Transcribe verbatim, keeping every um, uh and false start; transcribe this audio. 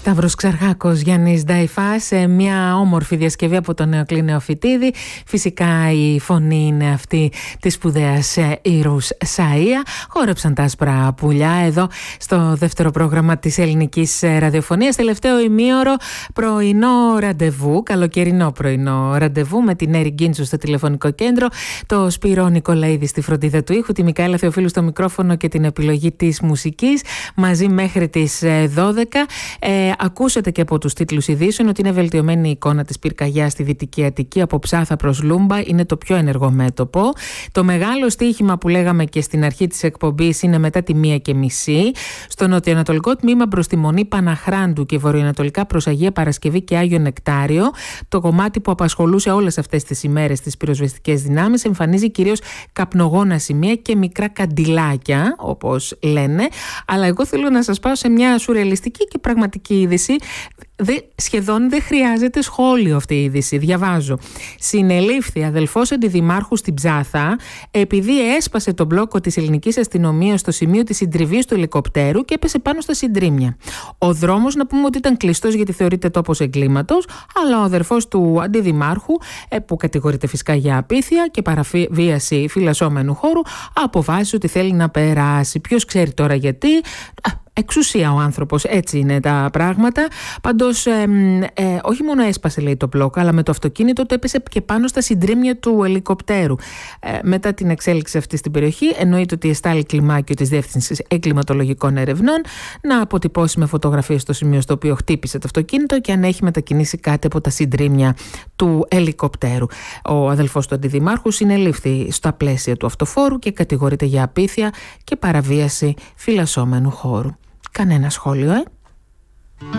Σταύρος Ξαρχάκος, Γιάννης Νταϊφάς, σε μια όμορφη διασκευή από τον Νεοκλή Νεοφυτίδη. Φυσικά η φωνή είναι αυτή της σπουδαίας Ήρους Σαΐα. Χόρεψαν τα άσπρα πουλιά εδώ στο δεύτερο πρόγραμμα της ελληνικής ραδιοφωνίας. Τελευταίο ημίωρο πρωινό ραντεβού, καλοκαιρινό πρωινό ραντεβού με την Έρη Γκίντσου στο τηλεφωνικό κέντρο, το Σπύρο Νικολαίδη στη φροντίδα του ήχου, τη Μικαέλα Θεοφίλου στο μικρόφωνο και την επιλογή της μουσικής, μαζί μέχρι τις δώδεκα. Ε, ακούσατε και από τους τίτλους ειδήσεων ότι είναι βελτιωμένη η εικόνα της πυρκαγιάς στη Δυτική Αττική από Ψάθα προς Λούμπα, είναι το πιο ενεργό μέτωπο. Το μεγάλο στοίχημα που λέγαμε και στην αρχή της εκπομπής είναι μετά τη μία και μισή. Στο νοτιοανατολικό τμήμα προς τη Μονή Παναχράντου και βορειοανατολικά προς Αγία Παρασκευή και Άγιο Νεκτάριο, το κομμάτι που απασχολούσε όλες αυτές τις ημέρες τις πυροσβεστικές δυνάμεις, εμφανίζει κυρίως καπνογόνα σημεία και μικρά καντιλάκια, όπως λένε. Αλλά εγώ θέλω να σας πάω σε μια σουρεαλιστική και πραγματική είδηση. Δε, σχεδόν δεν χρειάζεται σχόλιο αυτή η είδηση. Διαβάζω. Συνελήφθη αδελφός αντιδημάρχου στην Ψάθα επειδή έσπασε τον μπλόκο της ελληνικής αστυνομίας στο σημείο της συντριβής του ελικοπτέρου και έπεσε πάνω στα συντρίμμια. Ο δρόμος, να πούμε ότι ήταν κλειστός γιατί θεωρείται τόπος εγκλήματος, αλλά ο αδερφός του αντιδημάρχου, που κατηγορείται φυσικά για απίθεια και παραβίαση φυλασσόμενου χώρου, αποφάσισε ότι θέλει να περάσει. Ποιος ξέρει τώρα γιατί. Εξουσία ο άνθρωπος, έτσι είναι τα πράγματα. Πάντως, ε, ε, όχι μόνο έσπασε, λέει, το μπλόκο, αλλά με το αυτοκίνητο το έπεσε και πάνω στα συντρίμμια του ελικοπτέρου. Ε, μετά την εξέλιξη αυτή στην περιοχή, εννοείται ότι εστάλει κλιμάκιο της Διεύθυνσης Εγκληματολογικών Ερευνών να αποτυπώσει με φωτογραφίες στο σημείο στο οποίο χτύπησε το αυτοκίνητο και αν έχει μετακινήσει κάτι από τα συντρίμμια του ελικοπτέρου. Ο αδελφός του αντιδημάρχου συνελήφθη στα πλαίσια του αυτοφόρου και κατηγορείται για απίθεια και παραβίαση φυλασσόμενου χώρου. Κανένα σχόλιο, ε?